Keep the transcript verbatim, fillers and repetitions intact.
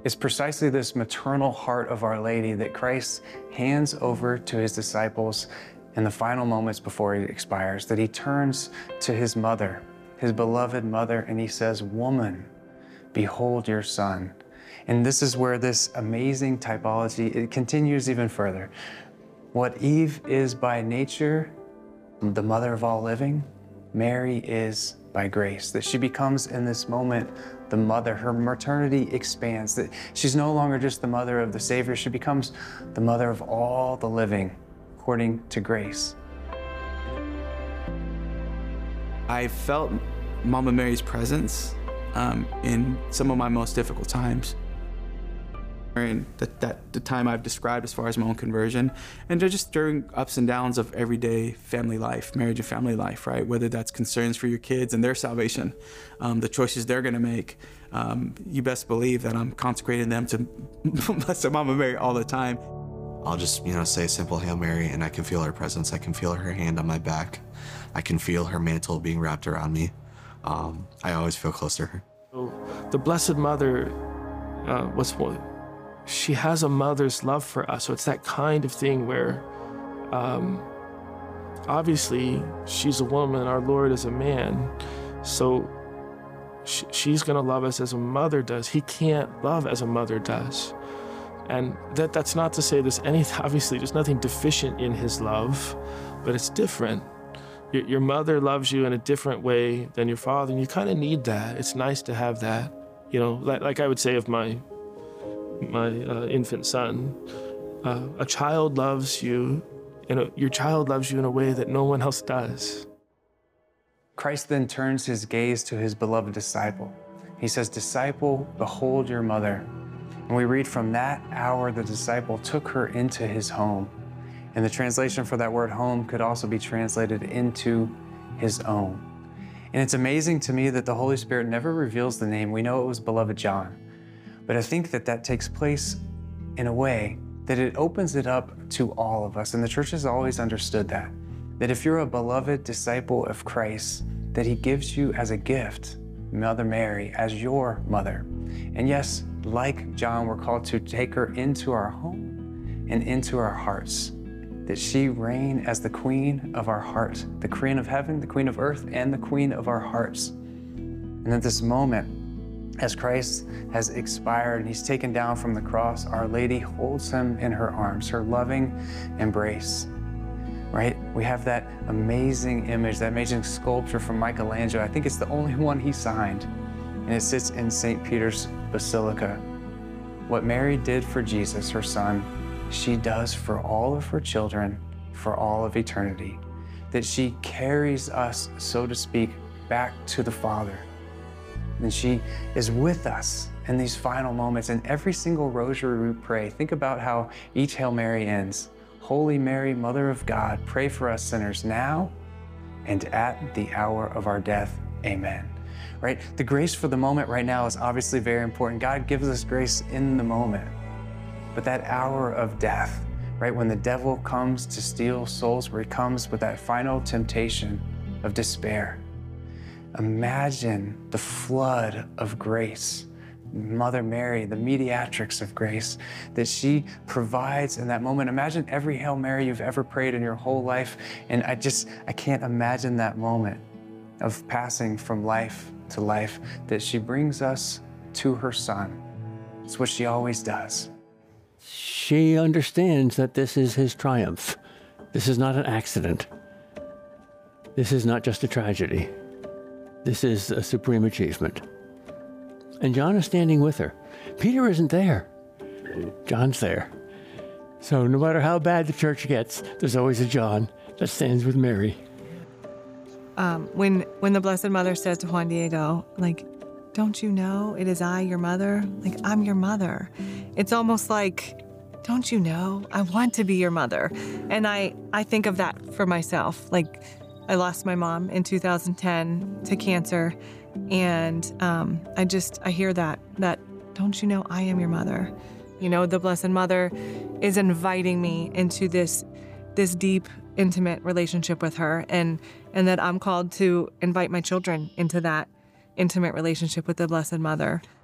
is precisely this maternal heart of Our Lady that Christ hands over to his disciples in the final moments before he expires, that he turns to his mother, his beloved mother, and he says, "Woman, behold your son." And this is where this amazing typology, it continues even further. What Eve is by nature, the mother of all living, Mary is by grace, that she becomes in this moment the mother. Her maternity expands, that she's no longer just the mother of the Savior, she becomes the mother of all the living according to grace. I felt Mama Mary's presence um, in some of my most difficult times. And that, that the time I've described as far as my own conversion, and they're just during ups and downs of everyday family life, marriage and family life, right? Whether that's concerns for your kids and their salvation, um, the choices they're gonna make. Um, you best believe that I'm consecrating them to Blessed Mama Mary all the time. I'll just, you know, say a simple Hail Mary and I can feel her presence. I can feel her hand on my back. I can feel her mantle being wrapped around me. Um, I always feel close to her. The Blessed Mother uh, was one. She has a mother's love for us. So it's that kind of thing where, um, obviously, she's a woman, our Lord is a man. So sh she's gonna love us as a mother does. He can't love as a mother does. And that, that's not to say there's any, obviously, there's nothing deficient in his love, but it's different. Your, your mother loves you in a different way than your father, and you kind of need that. It's nice to have that. You know, like, like I would say of my my uh, infant son, uh, a child loves you, and a, your child loves you in a way that no one else does. Christ then turns his gaze to his beloved disciple. He says, "Disciple, behold your mother." And we read, from that hour, the disciple took her into his home. And the translation for that word home could also be translated into his own. And it's amazing to me that the Holy Spirit never reveals the name. We know it was beloved John. But I think that that takes place in a way that it opens it up to all of us. And the church has always understood that, that if you're a beloved disciple of Christ, that he gives you as a gift, Mother Mary, as your mother. And yes, like John, we're called to take her into our home and into our hearts, that she reign as the queen of our heart, the queen of heaven, the queen of earth, and the queen of our hearts. And at this moment, as Christ has expired and he's taken down from the cross, Our Lady holds him in her arms, her loving embrace, right? We have that amazing image, that amazing sculpture from Michelangelo. I think it's the only one he signed, and it sits in Saint Peter's Basilica. What Mary did for Jesus, her son, she does for all of her children, for all of eternity. That she carries us, so to speak, back to the Father. And she is with us in these final moments. And every single rosary we pray, think about how each Hail Mary ends. Holy Mary, Mother of God, pray for us sinners now and at the hour of our death. Amen. Right? The grace for the moment right now is obviously very important. God gives us grace in the moment. But that hour of death, right, when the devil comes to steal souls, where he comes with that final temptation of despair, imagine the flood of grace, Mother Mary, the mediatrix of grace, that she provides in that moment. Imagine every Hail Mary you've ever prayed in your whole life, and I just, I can't imagine that moment of passing from life to life, that she brings us to her Son. It's what she always does. She understands that this is his triumph. This is not an accident. This is not just a tragedy. This is a supreme achievement. And John is standing with her. Peter isn't there. John's there. So no matter how bad the church gets, there's always a John that stands with Mary. Um, when, when the Blessed Mother says to Juan Diego, like, "Don't you know it is I, your mother? Like, I'm your mother." It's almost like, don't you know? I want to be your mother. And I, I think of that for myself. Like, I lost my mom in two thousand ten to cancer. And um, I just, I hear that, that, don't you know I am your mother? You know, the Blessed Mother is inviting me into this, this deep, intimate relationship with her, and, and that I'm called to invite my children into that intimate relationship with the Blessed Mother.